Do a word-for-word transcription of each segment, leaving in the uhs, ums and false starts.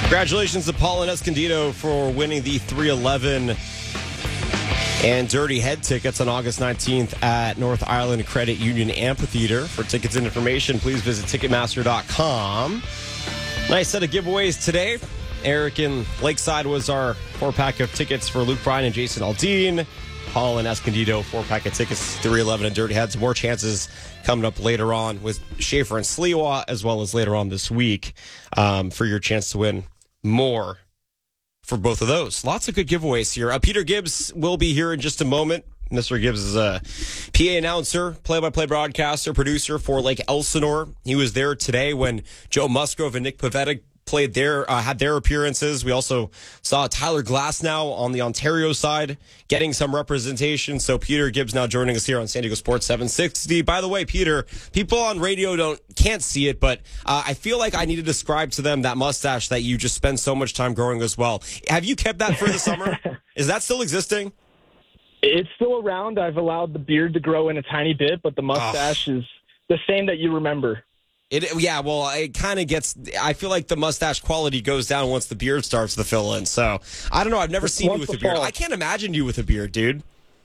Congratulations to Paul and Escondido for winning the three eleven and Dirty Head tickets on August nineteenth at North Ireland Credit Union Amphitheater. For tickets and information, please visit Ticketmaster dot com. Nice set of giveaways today. Eric in Lakeside was our four-pack of tickets for Luke Bryan and Jason Aldean. Paul and Escondido, four-pack of tickets, three eleven and Dirty Heads. More chances coming up later on with Schaefer and Sliwa, as well as later on this week um, for your chance to win more for both of those. Lots of good giveaways here. Uh, Peter Gibbs will be here in just a moment. Mister Gibbs is a P A announcer, play-by-play broadcaster, producer for Lake Elsinore. He was there today when Joe Musgrove and Nick Pivetta played their, uh, had their appearances. We also saw Tyler Glasnow on the Ontario side getting some representation. So Peter Gibbs now joining us here on San Diego Sports seven sixty. By the way, Peter, people on radio don't can't see it, but uh, I feel like I need to describe to them that mustache that you just spend so much time growing as well. Have you kept that for the summer? Is that still existing? It's still around. I've allowed the beard to grow in a tiny bit, but the mustache oh. is the same that you remember. It yeah, well, it kind of gets. I feel like the mustache quality goes down once the beard starts to fill in. So I don't know. I've never seen once you with the a beard. fall. I can't imagine you with a beard, dude.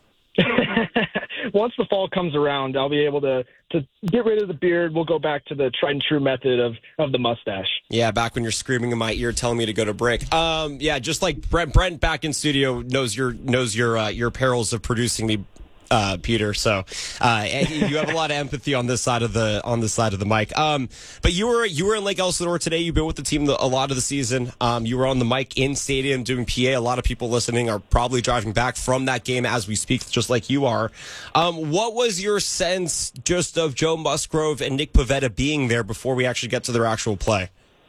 Once the fall comes around, I'll be able to to get rid of the beard. We'll go back to the tried and true method of of the mustache. Yeah, back when you're screaming in my ear, telling me to go to break. Um, yeah, just like Brent, Brent back in studio knows your knows your uh, your perils of producing me. Uh, Peter, so uh, you have a lot of empathy on this side of the on this side of the mic. Um, but you were you were in Lake Elsinore today. You've been with the team the, a lot of the season. Um, you were on the mic in stadium doing P A. A lot of people listening are probably driving back from that game as we speak, just like you are. Um, what was your sense just of Joe Musgrove and Nick Pivetta being there before we actually get to their actual play?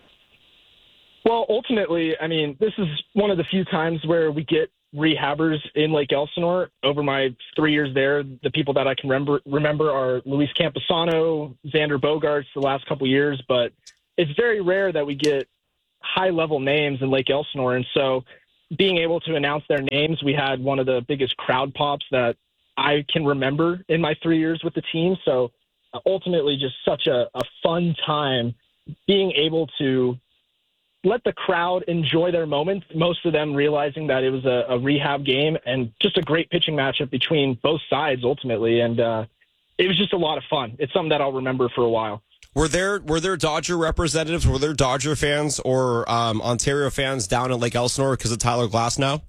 Well, ultimately, I mean, this is one of the few times where we get rehabbers in Lake Elsinore. Over my three years there, the people that I can remember remember are Luis Camposano, Xander Bogaerts the last couple years, but it's very rare that we get high-level names in Lake Elsinore, and so being able to announce their names, we had one of the biggest crowd pops that I can remember in my three years with the team, so ultimately just such a, a fun time being able to let the crowd enjoy their moment, most of them realizing that it was a, a rehab game and just a great pitching matchup between both sides ultimately. And uh, it was just a lot of fun. It's something that I'll remember for a while. Were there were there Dodger representatives? Were there Dodger fans or um, Ontario fans down at Lake Elsinore because of Tyler Glasnow?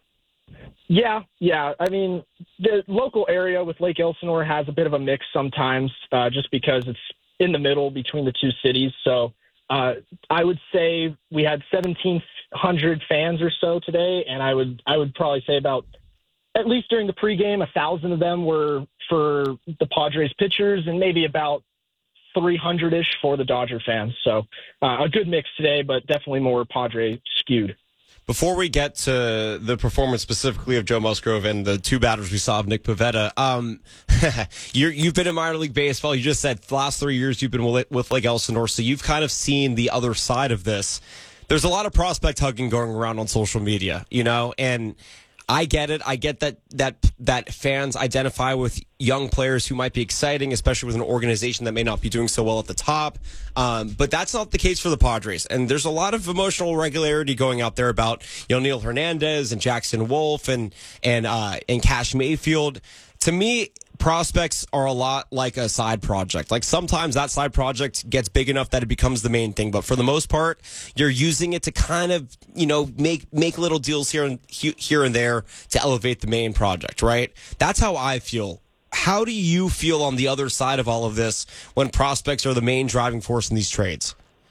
Yeah, yeah. I mean, the local area with Lake Elsinore has a bit of a mix sometimes uh, just because it's in the middle between the two cities. So Uh, I would say we had seventeen hundred fans or so today, and I would I would probably say about, at least during the pregame, a thousand of them were for the Padres pitchers, and maybe about three hundred-ish for the Dodger fans. So uh, a good mix today, but definitely more Padre skewed. Before we get to the performance specifically of Joe Musgrove and the two batters we saw of Nick Pivetta, um, you're, you've been in minor league baseball. You just said the last three years you've been with, with Lake Elsinore, so you've kind of seen the other side of this. There's a lot of prospect hugging going around on social media, you know, and I get it. I get that that that fans identify with young players who might be exciting, especially with an organization that may not be doing so well at the top. Um, but that's not the case for the Padres. And there's a lot of emotional regularity going out there about, you know, Neil Hernandez and Jackson Wolf and and uh, and Cash Mayfield. To me, prospects are a lot like a side project. Like sometimes that side project gets big enough that it becomes the main thing, but for the most part, you're using it to kind of, you know, make make little deals here and here and there to elevate the main project, right? That's how I feel. How do you feel on the other side of all of this when prospects are the main driving force in these trades?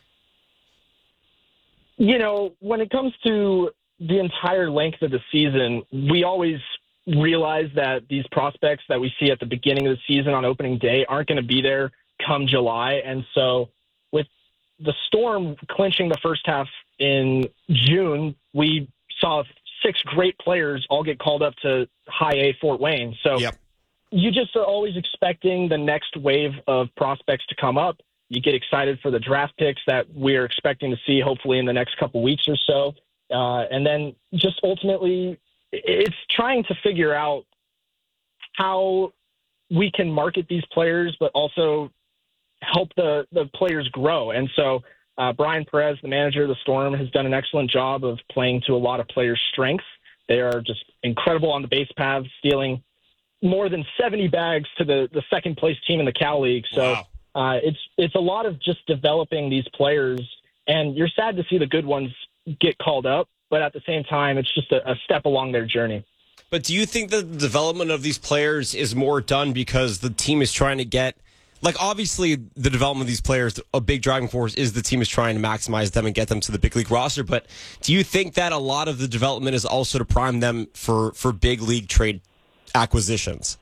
You know, when it comes to the entire length of the season, we always realize that these prospects that we see at the beginning of the season on opening day aren't going to be there come July. And so with the Storm clinching the first half in June, we saw six great players all get called up to high A Fort Wayne. So yep. You just are always expecting the next wave of prospects to come up. You get excited for the draft picks that we're expecting to see hopefully in the next couple weeks or so. Uh, and then just ultimately it's trying to figure out how we can market these players, but also help the, the players grow. And so Uh, Brian Perez, the manager of the Storm, has done an excellent job of playing to a lot of players' strengths. They are just incredible on the base paths, stealing more than seventy bags to the, the second place team in the Cal League. So Wow. uh, it's it's a lot of just developing these players, and you're sad to see the good ones get called up, but at the same time, it's just a, a step along their journey. But do you think that the development of these players is more done because the team is trying to get, like, obviously the development of these players, a big driving force is the team is trying to maximize them and get them to the big league roster. But do you think that a lot of the development is also to prime them for, for big league trade acquisitions?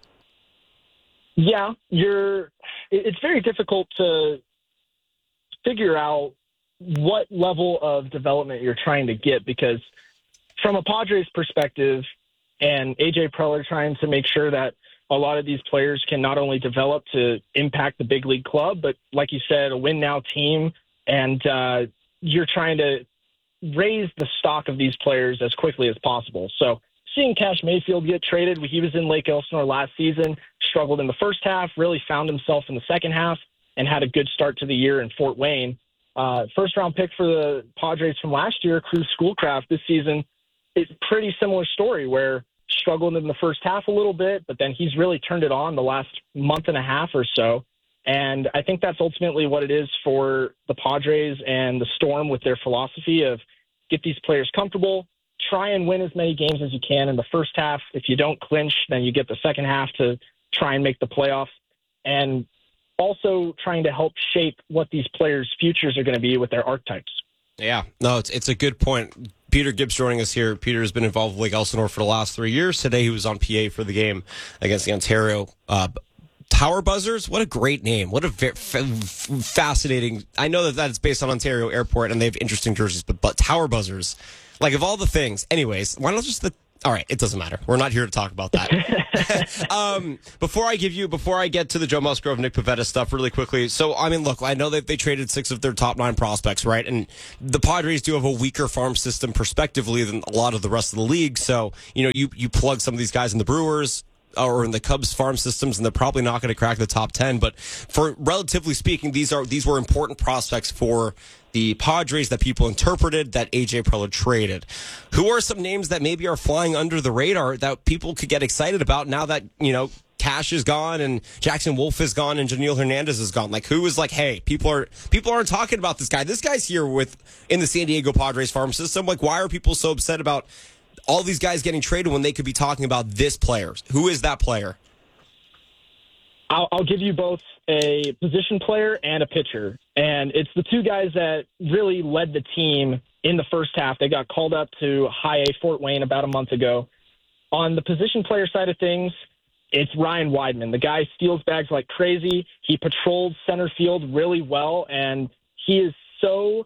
Yeah, you're. It's very difficult to figure out what level of development you're trying to get, because from a Padres perspective, and A J Preller trying to make sure that a lot of these players can not only develop to impact the big league club, but like you said, a win now team, and uh, you're trying to raise the stock of these players as quickly as possible. So seeing Cash Mayfield get traded, he was in Lake Elsinore last season, struggled in the first half, really found himself in the second half, and had a good start to the year in Fort Wayne. Uh, first round pick for the Padres from last year, Cruz Schoolcraft, this season, it's a pretty similar story where struggled in the first half a little bit, but then he's really turned it on the last month and a half or so. And I think that's ultimately what it is for the Padres and the Storm with their philosophy of get these players comfortable, try and win as many games as you can in the first half. If you don't clinch, then you get the second half to try and make the playoffs. And also trying to help shape what these players' futures are going to be with their archetypes. Yeah, no, it's it's a good point. Peter Gibbs joining us here. Peter has been involved with Lake Elsinore for the last three years. Today he was on P A for the game against the Ontario uh, Tower Buzzers. What a great name. What a fa- fa- fascinating. I know that that's based on Ontario Airport and they have interesting jerseys, but, but Tower Buzzers, like of all the things. Anyways, why not just the. All right, it doesn't matter. We're not here to talk about that. um, before I give you, before I get to the Joe Musgrove, Nick Pivetta stuff really quickly. So, I mean, look, I know that they traded six of their top nine prospects, right? And the Padres do have a weaker farm system prospectively than a lot of the rest of the league. So, you know, you, you plug some of these guys in the Brewers or in the Cubs farm systems, and they're probably not going to crack the top ten. But for relatively speaking, these are these were important prospects for the Padres that people interpreted that A J Preller traded. Who are some names that maybe are flying under the radar that people could get excited about now that, you know, Cash is gone and Jackson Wolf is gone and Janiel Hernandez is gone? Like, who is like, hey, people are people aren't talking about this guy. This guy's here with in the San Diego Padres farm system. Like, why are people so upset about all these guys getting traded when they could be talking about this player? Who is that player? I'll, I'll give you both a position player and a pitcher. And it's the two guys that really led the team in the first half. They got called up to High A Fort Wayne about a month ago. On the position player side of things, it's Ryan Weidman. The guy steals bags like crazy. He patrols center field really well, and he is so,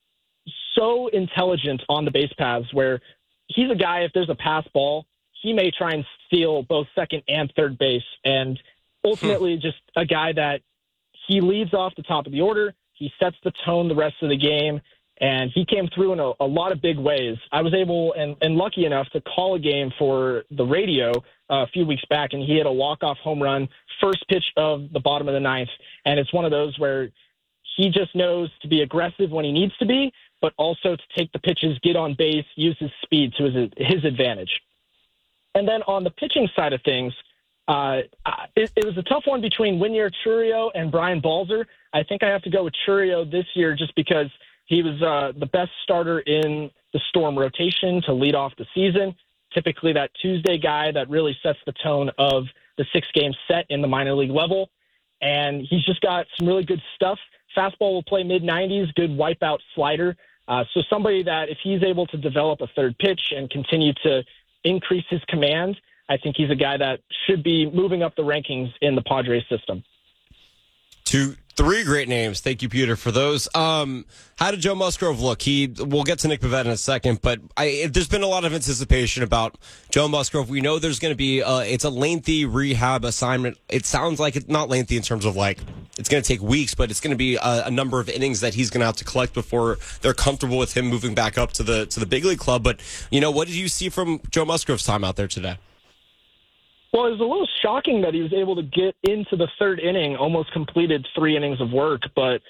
so intelligent on the base paths where he's a guy, if there's a pass ball, he may try and steal both second and third base. And ultimately, just a guy that he leads off the top of the order. He sets the tone the rest of the game, and he came through in a, a lot of big ways. I was able and, and lucky enough to call a game for the radio uh, a few weeks back, and he had a walk-off home run, first pitch of the bottom of the ninth. And it's one of those where he just knows to be aggressive when he needs to be, but also to take the pitches, get on base, use his speed to his, his advantage. And then on the pitching side of things, Uh, it, it was a tough one between Winier Churio and Brian Balzer. I think I have to go with Churio this year just because he was uh, the best starter in the Storm rotation to lead off the season. Typically that Tuesday guy that really sets the tone of the six-game set in the minor league level. And he's just got some really good stuff. Fastball will play mid nineties, good wipeout slider. Uh, so somebody that if he's able to develop a third pitch and continue to increase his command, I think he's a guy that should be moving up the rankings in the Padres system. Two, three great names. Thank you, Peter, for those. Um, how did Joe Musgrove look? He, we'll get to Nick Pivetta in a second, but I, there's been a lot of anticipation about Joe Musgrove. We know there's going to be, uh, it's a lengthy rehab assignment. It sounds like it's not lengthy in terms of like, it's going to take weeks, but it's going to be a, a number of innings that he's going to have to collect before they're comfortable with him moving back up to the, to the big league club. But, you know, what did you see from Joe Musgrove's time out there today? Well, it was a little shocking that he was able to get into the third inning, almost completed three innings of work. But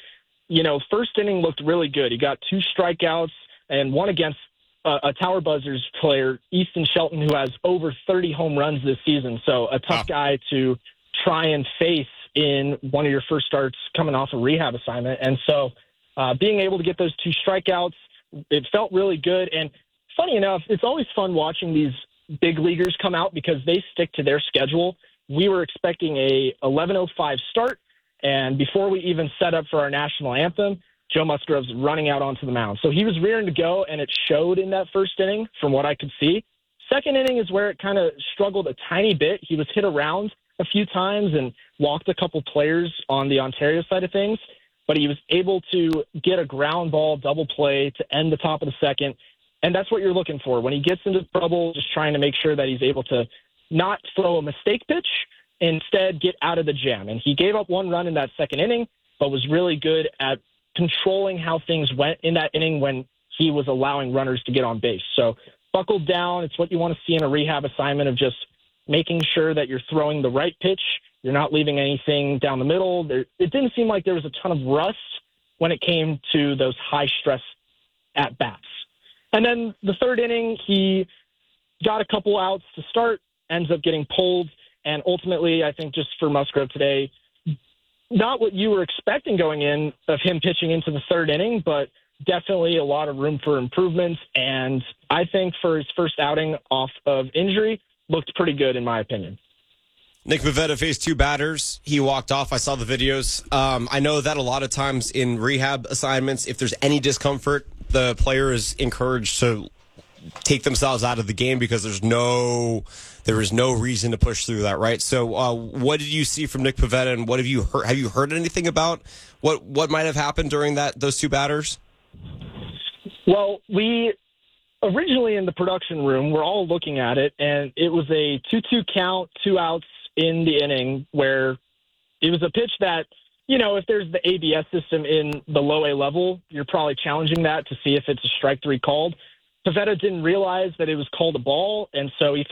you know, first inning looked really good. He got two strikeouts and one against uh, a Tower Buzzers player, Easton Shelton, who has over thirty home runs this season. So a tough Wow. guy to try and face in one of your first starts coming off a rehab assignment. And so uh, being able to get those two strikeouts, it felt really good. And funny enough, it's always fun watching these big leaguers come out because they stick to their schedule. We were expecting a eleven oh five start, and before we even set up for our national anthem, Joe Musgrove's running out onto the mound. So he was rearing to go, and it showed in that first inning from what I could see. Second inning is where it kind of struggled a tiny bit. He was hit around a few times and walked a couple players on the Ontario side of things, but he was able to get a ground ball double play to end the top of the second. And that's what you're looking for. When he gets into trouble, just trying to make sure that he's able to not throw a mistake pitch, instead get out of the jam. And he gave up one run in that second inning, but was really good at controlling how things went in that inning when he was allowing runners to get on base. So buckled down. It's what you want to see in a rehab assignment of just making sure that you're throwing the right pitch. You're not leaving anything down the middle. There, it didn't seem like there was a ton of rust when it came to those high-stress at-bats. And then the third inning, he got a couple outs to start, ends up getting pulled, and ultimately, I think just for Musgrove today, not what you were expecting going in of him pitching into the third inning, but definitely a lot of room for improvements. And I think for his first outing off of injury, looked pretty good in my opinion. Nick Pivetta faced two batters. He walked off. I saw the videos. Um, I know that a lot of times in rehab assignments, if there's any discomfort, the player is encouraged to take themselves out of the game because there's no there is no reason to push through that, right? So, uh, what did you see from Nick Pivetta, and what have you heard? Have you heard anything about what what might have happened during that those two batters? Well, we originally in the production room, we're all looking at it, and it was a two two count, two outs in the inning where it was a pitch that, you know, if there's the A B S system in the low A level, you're probably challenging that to see if it's a strike three called. Pivetta didn't realize that it was called a ball, and so he